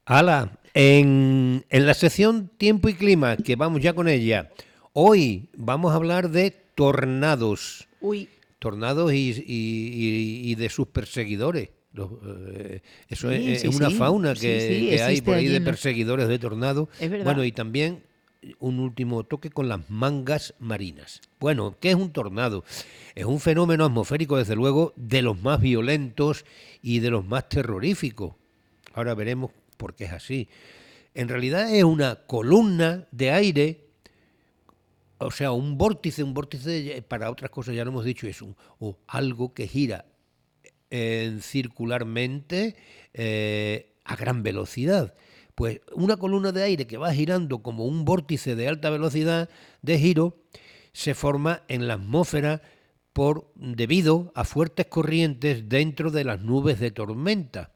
Ala, en la sección Tiempo y Clima, que vamos ya con ella, hoy vamos a hablar de tornados, Uy, tornados y de sus perseguidores. Eso sí, es sí, una sí, fauna sí, sí, que hay existe por ahí allí de en nuestro... perseguidores de tornados. Es Bueno, verdad. y también un último toque con las mangas marinas. Bueno, ¿qué es un tornado? Es un fenómeno atmosférico, desde luego, de los más violentos y de los más terroríficos. Ahora veremos por qué es así. En realidad es una columna de aire, o sea, un vórtice para otras cosas ya lo hemos dicho, es o algo que gira circularmente a gran velocidad. Pues una columna de aire que va girando como un vórtice de alta velocidad de giro se forma en la atmósfera debido a fuertes corrientes dentro de las nubes de tormenta.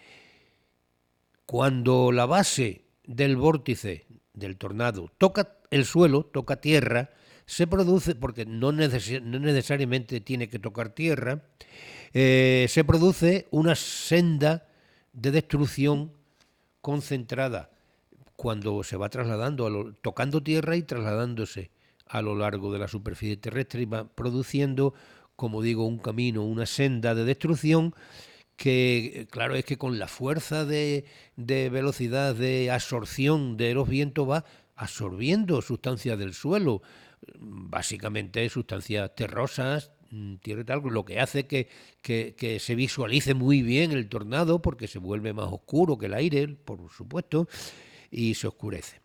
Cuando la base del vórtice del tornado toca el suelo, toca tierra, se produce, porque no necesariamente tiene que tocar tierra, se produce una senda de destrucción concentrada cuando se va trasladando, tocando tierra y trasladándose a lo largo de la superficie terrestre y va produciendo, como digo, un camino, una senda de destrucción que, claro, es que con la fuerza de velocidad de absorción de los vientos va absorbiendo sustancias del suelo, básicamente sustancias terrosas, tierra y tal, lo que hace que se visualice muy bien el tornado porque se vuelve más oscuro que el aire, por supuesto, y se oscurece.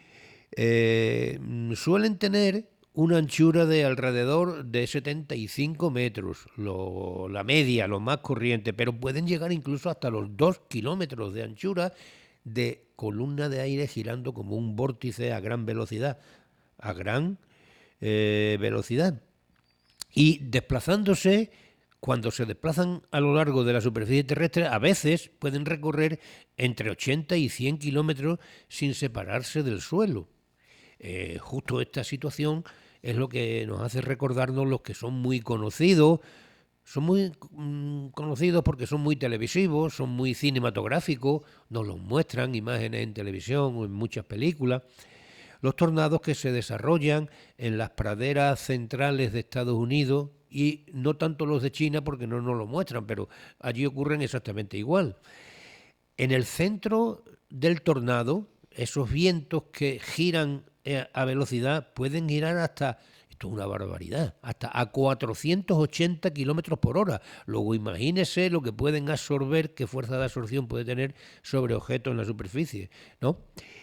Suelen tener una anchura de alrededor de 75 metros, la media, lo más corriente, pero pueden llegar incluso hasta los 2 kilómetros de anchura de columna de aire girando como un vórtice a gran velocidad, a gran velocidad. Y desplazándose, cuando se desplazan a lo largo de la superficie terrestre, a veces pueden recorrer entre 80 y 100 kilómetros sin separarse del suelo. Justo esta situación es lo que nos hace recordarnos los que son muy conocidos. Son muy conocidos porque son muy televisivos, son muy cinematográficos, nos los muestran imágenes en televisión o en muchas películas. Los tornados que se desarrollan en las praderas centrales de Estados Unidos y no tanto los de China porque no nos lo muestran, pero allí ocurren exactamente igual. En el centro del tornado, esos vientos que giran a velocidad pueden girar hasta, esto es una barbaridad, hasta a 480 kilómetros por hora. Luego imagínese lo que pueden absorber, qué fuerza de absorción puede tener sobre objetos en la superficie, ¿no?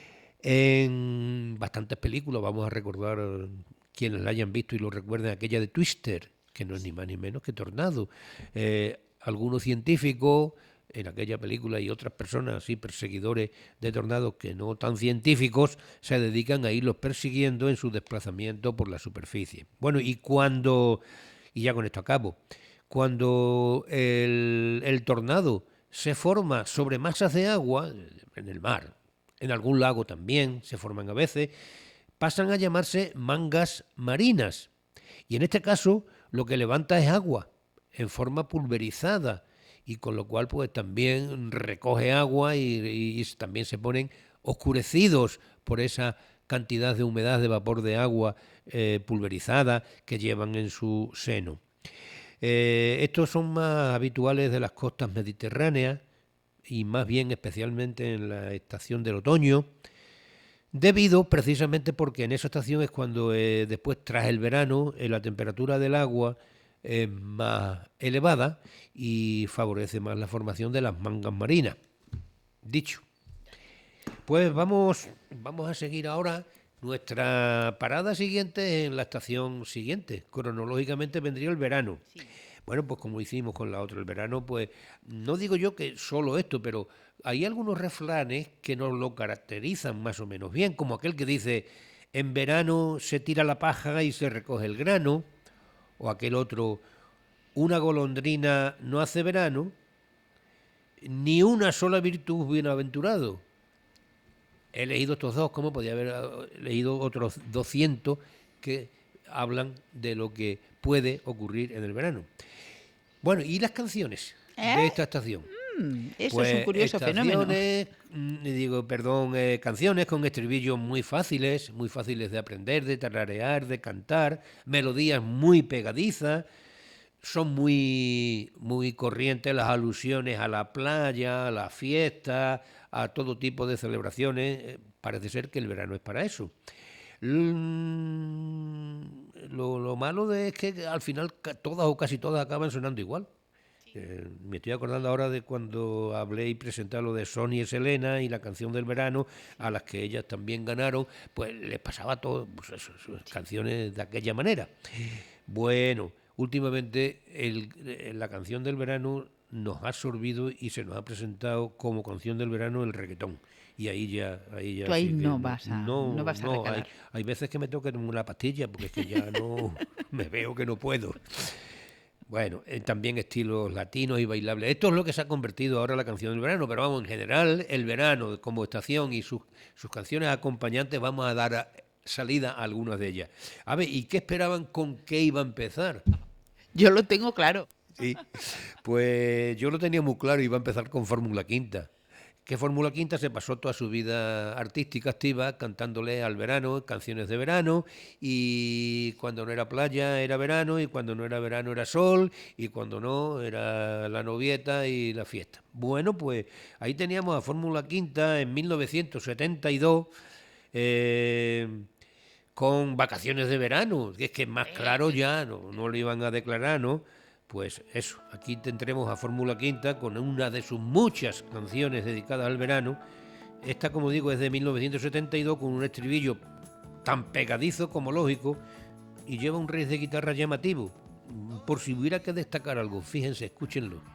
En bastantes películas, vamos a recordar quienes la hayan visto y lo recuerden, aquella de Twister, que no es ni más ni menos que Tornado. Algunos científicos en aquella película y otras personas así, perseguidores de tornados que no tan científicos, se dedican a irlos persiguiendo en su desplazamiento por la superficie. Bueno, y ya con esto acabo, cuando el tornado se forma sobre masas de agua, en el mar, en algún lago también se forman a veces, pasan a llamarse mangas marinas. Y en este caso lo que levanta es agua en forma pulverizada y con lo cual pues también recoge agua y también se ponen oscurecidos por esa cantidad de humedad de vapor de agua pulverizada que llevan en su seno. Estos son más habituales de las costas mediterráneas y más bien especialmente en la estación del otoño, debido precisamente porque en esa estación es cuando después, tras el verano, la temperatura del agua es más elevada y favorece más la formación de las mangas marinas. Dicho. Pues vamos a seguir ahora nuestra parada siguiente en la estación siguiente. Cronológicamente vendría el verano. Sí. Bueno, pues como hicimos con la otra, el verano, pues no digo yo que solo esto, pero hay algunos refranes que nos lo caracterizan más o menos bien, como aquel que dice, en verano se tira la paja y se recoge el grano, o aquel otro, una golondrina no hace verano, ni una sola virtud bienaventurado. He leído estos dos, como podía haber leído otros 200 que hablan de lo que puede ocurrir en el verano. Bueno, ¿y las canciones ¿Eh? de esta estación? Eso es un Pues curioso fenómeno. canciones con estribillos muy fáciles de aprender, de tararear, de cantar, melodías muy pegadizas, son muy corrientes las alusiones a la playa, a la fiesta, a todo tipo de celebraciones. Parece ser que el verano es para eso. Lo malo es que al final todas o casi todas acaban sonando igual. Me estoy acordando ahora de cuando hablé y presenté lo de Sonia y Selena y la canción del verano, a las que ellas también ganaron, pues les pasaba todo, pues eso, sus canciones de aquella manera. Bueno, últimamente la canción del verano nos ha absorbido y se nos ha presentado como canción del verano el reggaetón. Y ahí Tú ya ahí sí que no no, vas a hay, recalar. hay veces que me toca tomar una pastilla porque es que ya no me veo que no puedo. Bueno, también estilos latinos y bailables. Esto es lo que se ha convertido ahora la canción del verano, pero vamos, en general, el verano como estación y sus canciones acompañantes, vamos a dar salida a algunas de ellas. A ver, ¿y qué esperaban con qué iba a empezar? Yo lo tengo claro. Sí, pues yo lo tenía muy claro, iba a empezar con Fórmula Quinta. Que Fórmula Quinta se pasó toda su vida artística activa cantándole al verano, canciones de verano, y cuando no era playa era verano, y cuando no era verano era sol, y cuando no era la novieta y la fiesta. Bueno, pues ahí teníamos a Fórmula Quinta en 1972, eh, con vacaciones de verano, que es que más claro ya no lo iban a declarar, ¿no? Pues eso, aquí tendremos a Fórmula Quinta con una de sus muchas canciones dedicadas al verano. Esta, como digo, es de 1972 con un estribillo tan pegadizo como lógico y lleva un riff de guitarra llamativo. Por si hubiera que destacar algo, fíjense, escúchenlo.